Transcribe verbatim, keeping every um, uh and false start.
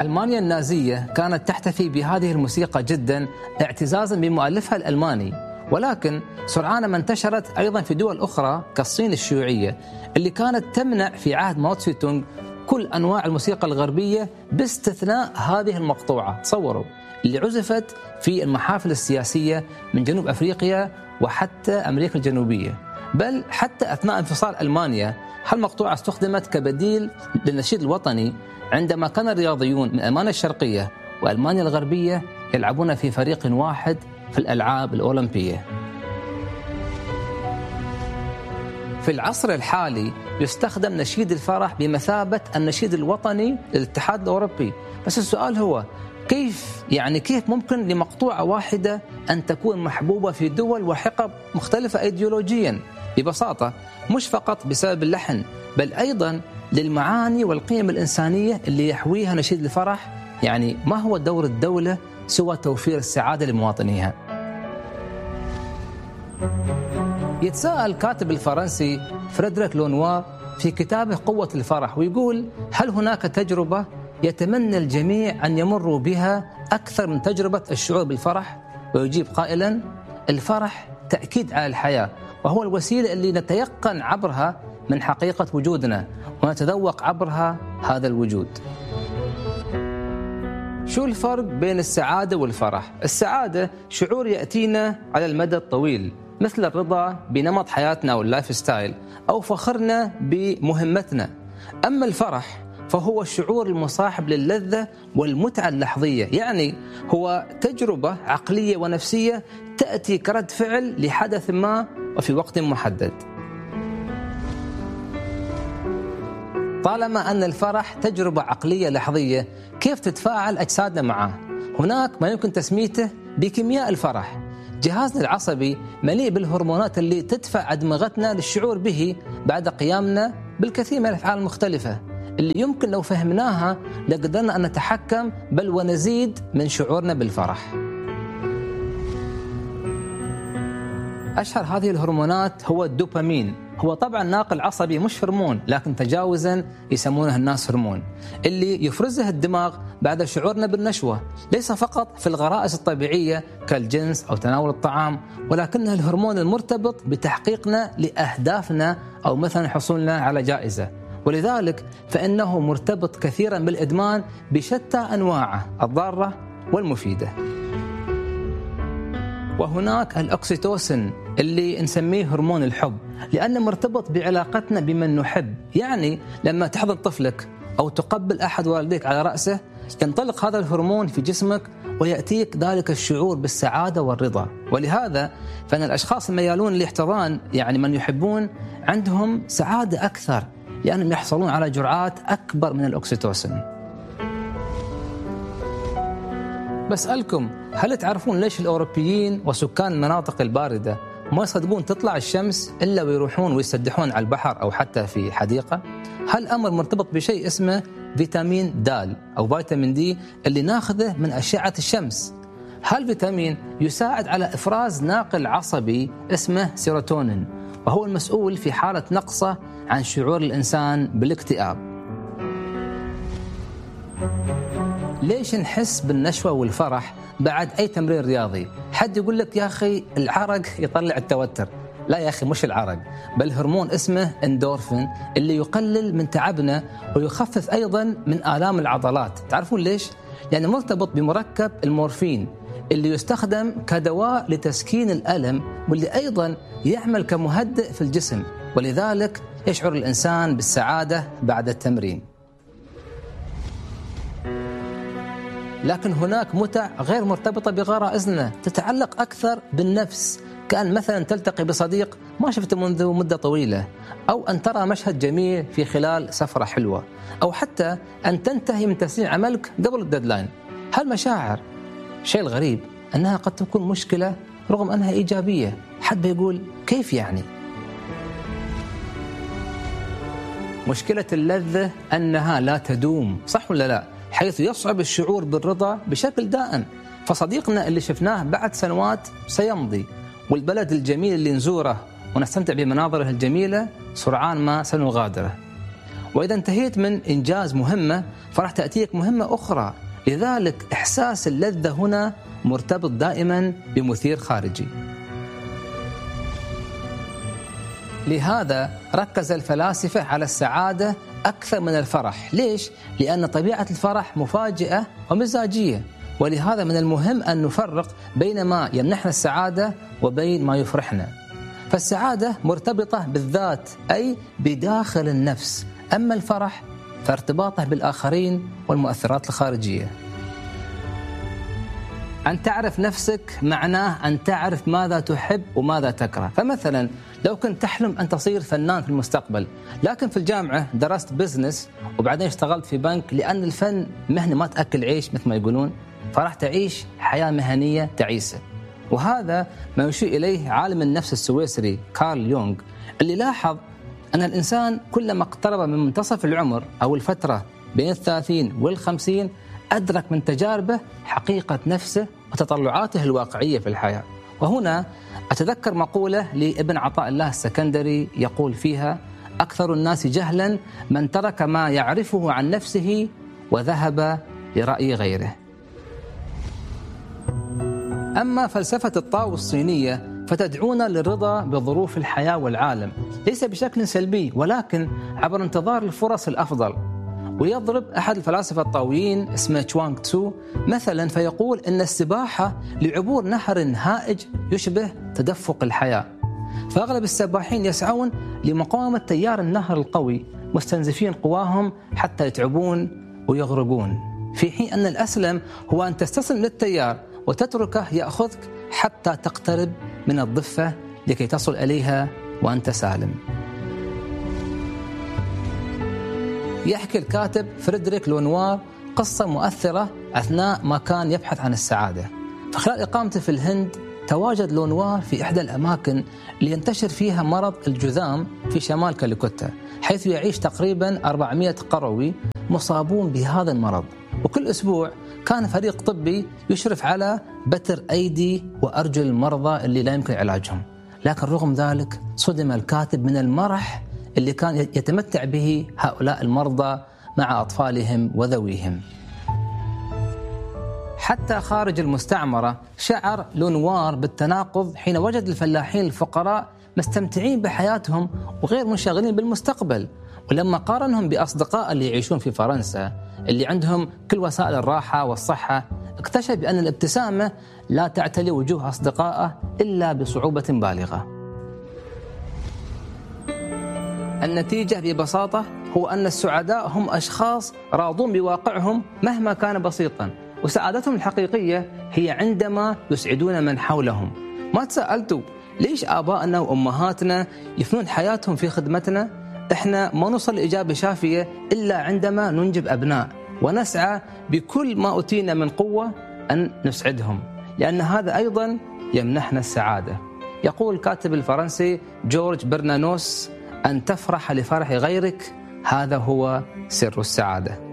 ألمانيا النازية كانت تحتفي بهذه الموسيقى جدا اعتزازا بمؤلفها الألماني، ولكن سرعان ما انتشرت أيضا في دول أخرى كالصين الشيوعية اللي كانت تمنع في عهد ماو تسي تونغ كل أنواع الموسيقى الغربية باستثناء هذه المقطوعة. تصوروا اللي عزفت في المحافل السياسية من جنوب أفريقيا وحتى أمريكا الجنوبية، بل حتى أثناء انفصال ألمانيا هالمقطوعة استخدمت كبديل للنشيد الوطني عندما كان الرياضيون من ألمانيا الشرقية وألمانيا الغربية يلعبون في فريق واحد في الألعاب الأولمبية. في العصر الحالي يستخدم نشيد الفرح بمثابة النشيد الوطني للاتحاد الأوروبي، بس السؤال هو كيف يعني كيف ممكن لمقطوعة واحدة أن تكون محبوبة في دول وحقب مختلفة أيديولوجيا؟ ببساطة مش فقط بسبب اللحن، بل أيضا للمعاني والقيم الإنسانية اللي يحويها نشيد الفرح. يعني ما هو دور الدولة سوى توفير السعادة لمواطنيها؟ يتساءل الكاتب الفرنسي فريدريك لونوار في كتابه قوة الفرح ويقول: هل هناك تجربة يتمنى الجميع أن يمروا بها أكثر من تجربة الشعور بالفرح؟ ويجيب قائلا: الفرح تأكيد على الحياة، وهو الوسيلة اللي نتيقن عبرها من حقيقة وجودنا ونتذوق عبرها هذا الوجود. شو الفرق بين السعادة والفرح؟ السعادة شعور يأتينا على المدى الطويل، مثل الرضا بنمط حياتنا واللايف ستايل أو فخرنا بمهمتنا. أما الفرح فهو الشعور المصاحب للذة والمتعة اللحظية، يعني هو تجربة عقلية ونفسية تأتي كرد فعل لحدث ما وفي وقت محدد. طالما أن الفرح تجربة عقلية لحظية، كيف تتفاعل أجسادنا معه؟ هناك ما يمكن تسميته بكيمياء الفرح. جهازنا العصبي مليء بالهرمونات اللي تدفع أدمغتنا للشعور به بعد قيامنا بالكثير من الأفعال المختلفة اللي يمكن لو فهمناها لقدرنا أن نتحكم بل ونزيد من شعورنا بالفرح. أشهر هذه الهرمونات هو الدوبامين. هو طبعا ناقل عصبي مش هرمون، لكن تجاوزا يسمونه الناس هرمون، اللي يفرزه الدماغ بعد شعورنا بالنشوة، ليس فقط في الغرائز الطبيعية كالجنس أو تناول الطعام، ولكنه الهرمون المرتبط بتحقيقنا لأهدافنا أو مثلا حصولنا على جائزة. ولذلك فإنه مرتبط كثيرا بالإدمان بشتى أنواعه الضارة والمفيدة. وهناك الأكسيتوسين اللي نسميه هرمون الحب، لأنه مرتبط بعلاقتنا بمن نحب. يعني لما تحضن طفلك أو تقبل أحد والديك على رأسه ينطلق هذا الهرمون في جسمك ويأتيك ذلك الشعور بالسعادة والرضا. ولهذا فإن الأشخاص الميالون للاحتضان يعني من يحبون عندهم سعادة أكثر، لأنهم يحصلون على جرعات أكبر من الأكسيتوسين. بسألكم، هل تعرفون ليش الأوروبيين وسكان المناطق الباردة ما يصدقون تطلع الشمس إلا ويروحون ويسدحون على البحر أو حتى في حديقة؟ هالأمر مرتبط بشيء اسمه فيتامين د أو فيتامين دي اللي ناخذه من أشعة الشمس. هالفيتامين يساعد على إفراز ناقل عصبي اسمه سيروتونين، وهو المسؤول في حالة نقصه عن شعور الإنسان بالاكتئاب. ليش نحس بالنشوة والفرح بعد أي تمرين رياضي؟ حد يقول لك يا أخي العرق يطلع التوتر. لا يا أخي، مش العرق، بل هرمون اسمه اندورفين اللي يقلل من تعبنا ويخفف أيضا من آلام العضلات. تعرفون ليش؟ يعني مرتبط بمركب المورفين اللي يستخدم كدواء لتسكين الألم، واللي أيضا يعمل كمهدئ في الجسم، ولذلك يشعر الإنسان بالسعادة بعد التمرين. لكن هناك متع غير مرتبطة بغرائزنا، تتعلق أكثر بالنفس، كأن مثلا تلتقي بصديق ما شفته منذ مدة طويلة، أو أن ترى مشهد جميل في خلال سفرة حلوة، أو حتى أن تنتهي من تسليم عملك قبل الديدلاين. هالمشاعر شيء الغريب أنها قد تكون مشكلة رغم أنها إيجابية. حد بيقول كيف يعني؟ مشكلة اللذة أنها لا تدوم، صح ولا لا؟ حيث يصعب الشعور بالرضا بشكل دائم. فصديقنا اللي شفناه بعد سنوات سيمضي، والبلد الجميل اللي نزوره ونستمتع بمناظره الجميلة سرعان ما سنغادره. وإذا انتهيت من إنجاز مهمة فراح تأتيك مهمة أخرى، لذلك إحساس اللذة هنا مرتبط دائما بمثير خارجي. لهذا ركز الفلاسفة على السعادة أكثر من الفرح. ليش؟ لأن طبيعة الفرح مفاجئة ومزاجية، ولهذا من المهم أن نفرق بين ما يمنحنا السعادة وبين ما يفرحنا. فالسعادة مرتبطة بالذات أي بداخل النفس، أما الفرح فارتباطه بالآخرين والمؤثرات الخارجية. أن تعرف نفسك معناه أن تعرف ماذا تحب وماذا تكره. فمثلا لو كنت تحلم أن تصير فنان في المستقبل، لكن في الجامعة درست بزنس وبعدين اشتغلت في بنك، لأن الفن مهنة ما تأكل عيش مثل ما يقولون، فراح تعيش حياة مهنية تعيسة. وهذا ما يشير إليه عالم النفس السويسري كارل يونغ، اللي لاحظ أن الإنسان كلما اقترب من منتصف العمر أو الفترة بين الثلاثين والخمسين أدرك من تجاربه حقيقة نفسه وتطلعاته الواقعية في الحياة. وهنا أتذكر مقولة لابن عطاء الله السكندري يقول فيها: أكثر الناس جهلا من ترك ما يعرفه عن نفسه وذهب لرأي غيره. أما فلسفة الطاو الصينية فتدعونا للرضا بظروف الحياة والعالم، ليس بشكل سلبي ولكن عبر انتظار الفرص الأفضل. ويضرب أحد الفلاسفة الطاويين اسمه تشوانغ تسو مثلا فيقول إن السباحة لعبور نهر هائج يشبه تدفق الحياة، فأغلب السباحين يسعون لمقاومة تيار النهر القوي مستنزفين قواهم حتى يتعبون ويغرقون، في حين أن الأسلم هو أن تستسلم للتيار وتتركه يأخذك حتى تقترب من الضفة لكي تصل إليها وأنت سالم. يحكي الكاتب فريدريك لونوار قصة مؤثرة أثناء ما كان يبحث عن السعادة. فخلال إقامته في الهند تواجد لونوار في إحدى الأماكن اللي ينتشر فيها مرض الجذام في شمال كاليكوتا، حيث يعيش تقريبا أربعمائة قروي مصابون بهذا المرض. وكل أسبوع كان فريق طبي يشرف على بتر أيدي وأرجل المرضى اللي لا يمكن علاجهم، لكن رغم ذلك صدم الكاتب من المرح اللي كان يتمتع به هؤلاء المرضى مع أطفالهم وذويهم. حتى خارج المستعمرة شعر لونوار بالتناقض حين وجد الفلاحين الفقراء مستمتعين بحياتهم وغير منشغلين بالمستقبل، ولما قارنهم بأصدقاء اللي يعيشون في فرنسا اللي عندهم كل وسائل الراحة والصحة، اكتشف بأن الابتسامة لا تعتلي وجوه أصدقائه إلا بصعوبة بالغة. النتيجة ببساطة هو أن السعداء هم أشخاص راضون بواقعهم مهما كان بسيطا، وسعادتهم الحقيقية هي عندما يسعدون من حولهم. ما تسألتوا ليش آبائنا وأمهاتنا يفنون حياتهم في خدمتنا؟ إحنا ما نوصل لإجابة شافية إلا عندما ننجب أبناء ونسعى بكل ما أوتينا من قوة أن نسعدهم، لأن هذا أيضا يمنحنا السعادة. يقول الكاتب الفرنسي جورج برنانوس: أن تفرح لفرح غيرك هذا هو سر السعادة.